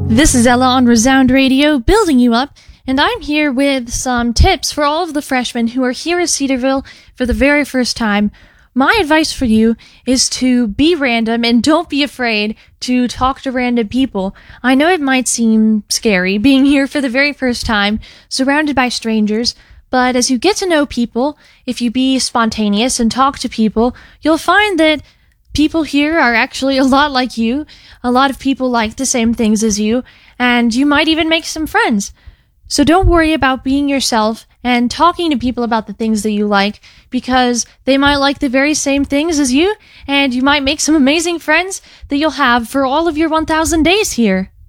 This is Ella on Resound Radio, building you up, and I'm here with some tips for all of the freshmen who are here at Cedarville for the very first time. My advice for you is to be random and don't be afraid to talk to random people. I know it might seem scary being here for the very first time, surrounded by strangers, but as you get to know people, if you be spontaneous and talk to people, you'll find that people here are actually a lot like you. A lot of people like the same things as you, and you might even make some friends. So don't worry about being yourself and talking to people about the things that you like, because they might like the very same things as you, and you might make some amazing friends that you'll have for all of your 1,000 days here.